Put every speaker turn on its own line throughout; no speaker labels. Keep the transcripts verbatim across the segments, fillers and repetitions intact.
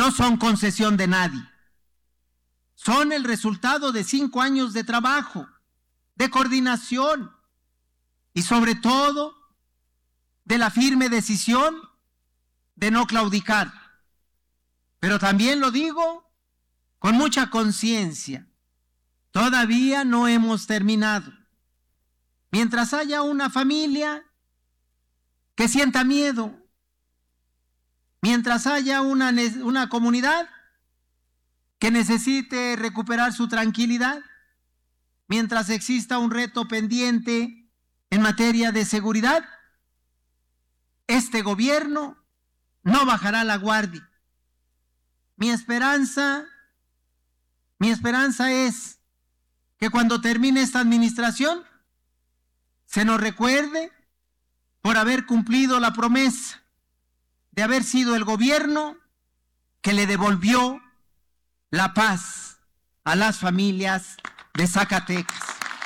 no son concesión de nadie. Son el resultado de cinco años de trabajo, de coordinación y sobre todo de la firme decisión de no claudicar. Pero también lo digo con mucha conciencia, todavía no hemos terminado. Mientras haya una familia que sienta miedo, mientras haya una, una comunidad que necesite recuperar su tranquilidad, mientras exista un reto pendiente en materia de seguridad, este gobierno no bajará la guardia. Mi esperanza, mi esperanza es que cuando termine esta administración se nos recuerde por haber cumplido la promesa de haber sido el gobierno que le devolvió la paz a las familias de Zacatecas.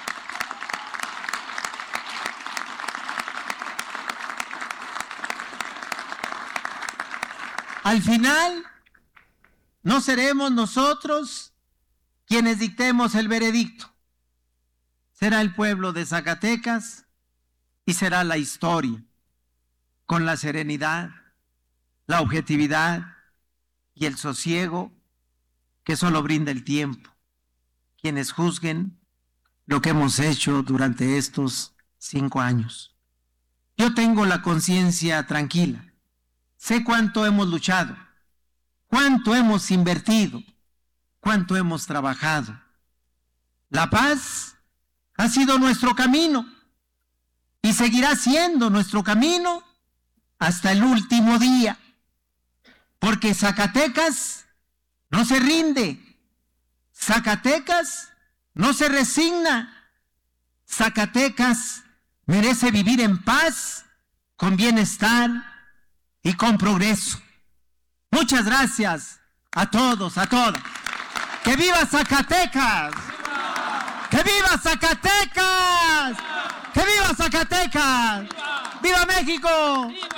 Al final, no seremos nosotros quienes dictemos el veredicto. Será el pueblo de Zacatecas y será la historia, con la serenidad, la objetividad y el sosiego que solo brinda el tiempo, quienes juzguen lo que hemos hecho durante estos cinco años. Yo tengo la conciencia tranquila. Sé cuánto hemos luchado, cuánto hemos invertido, cuánto hemos trabajado. La paz ha sido nuestro camino y seguirá siendo nuestro camino hasta el último día, porque Zacatecas no se rinde, Zacatecas no se resigna, Zacatecas merece vivir en paz, con bienestar y con progreso. Muchas gracias a todos, a todas. ¡Que viva Zacatecas! ¡Que viva Zacatecas! ¡Que viva Zacatecas! ¡Viva México!